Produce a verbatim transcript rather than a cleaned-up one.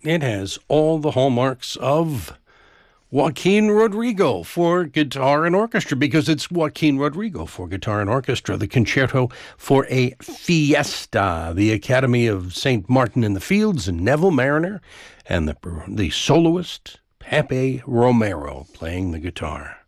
It has all the hallmarks of Joaquin Rodrigo for guitar and orchestra, because it's Joaquin Rodrigo for guitar and orchestra, the Concerto for a Fiesta, the Academy of Saint Martin in the Fields, and Neville Mariner, and the, the soloist Pepe Romero playing the guitar.